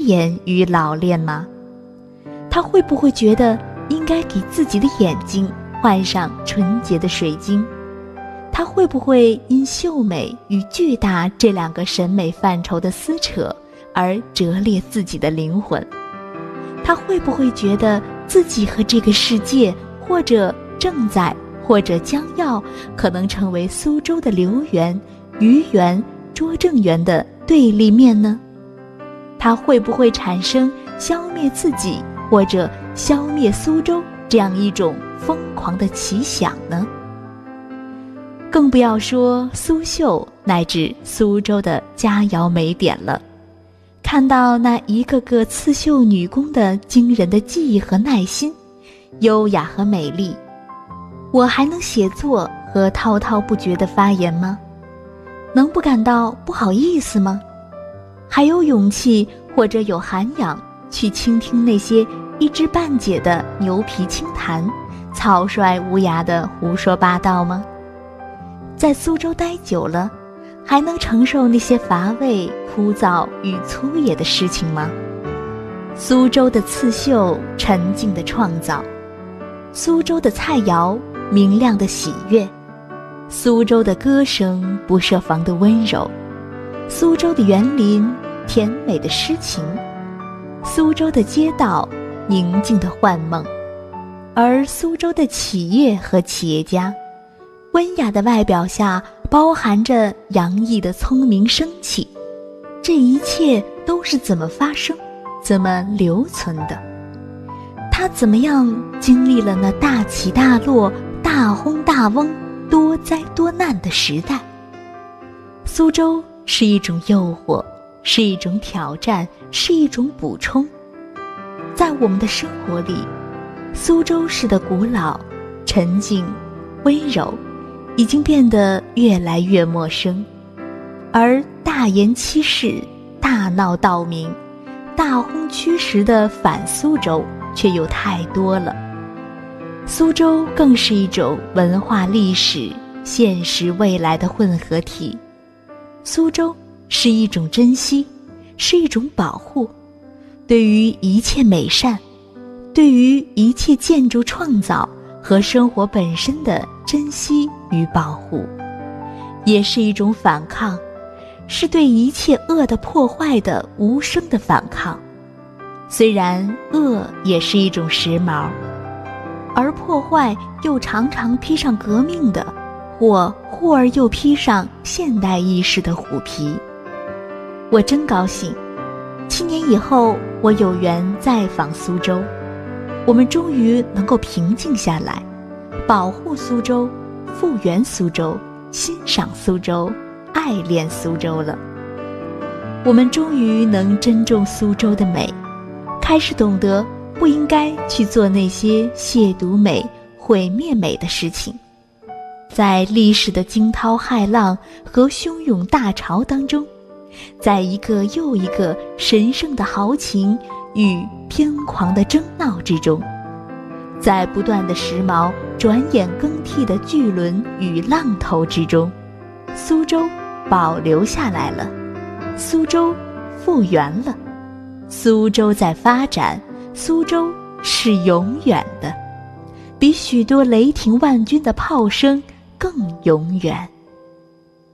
严与老练吗？他会不会觉得应该给自己的眼睛换上纯洁的水晶？他会不会因秀美与巨大这两个审美范畴的撕扯而折裂自己的灵魂？他会不会觉得自己和这个世界，或者正在，或者将要可能成为苏州的留园、余园、拙政园的对立面呢？他会不会产生消灭自己或者消灭苏州这样一种疯狂的奇想呢？更不要说苏绣乃至苏州的佳肴美点了。看到那一个个刺绣女工的惊人的技艺和耐心，优雅和美丽，我还能写作和滔滔不绝地发言吗？能不感到不好意思吗？还有勇气或者有涵养去倾听那些一知半解的牛皮轻谈、草率无涯的胡说八道吗？在苏州待久了，还能承受那些乏味、枯燥与粗野的事情吗？苏州的刺绣，沉静的创造；苏州的菜肴，明亮的喜悦；苏州的歌声，不设防的温柔；苏州的园林，甜美的诗情；苏州的街道，宁静的幻梦；而苏州的企业和企业家，温雅的外表下包含着洋溢的聪明生气。这一切都是怎么发生、怎么留存的？他怎么样经历了那大起大落、大轰大翁、多灾多难的时代？苏州是一种诱惑，是一种挑战，是一种补充。在我们的生活里，苏州式的古老、沉静、温柔已经变得越来越陌生，而大言欺世、大闹道明、大轰驱石的反苏州却又太多了。苏州更是一种文化历史、现实未来的混合体。苏州是一种珍惜，是一种保护，对于一切美善，对于一切建筑创造和生活本身的珍惜与保护，也是一种反抗，是对一切恶的破坏的无声的反抗。虽然恶也是一种时髦，而破坏又常常披上革命的，或而又披上现代意识的虎皮。我真高兴，7年以后我有缘再访苏州，我们终于能够平静下来，保护苏州，复原苏州，欣赏苏州，爱恋苏州了。我们终于能珍重苏州的美，开始懂得不应该去做那些亵渎美、毁灭美的事情。在历史的惊涛骇浪和汹涌大潮当中，在一个又一个神圣的豪情与偏狂的争闹之中，在不断的时髦转眼更替的巨轮与浪头之中，苏州保留下来了，苏州复原了，苏州在发展，苏州是永远的，比许多雷霆万钧的炮声更永远。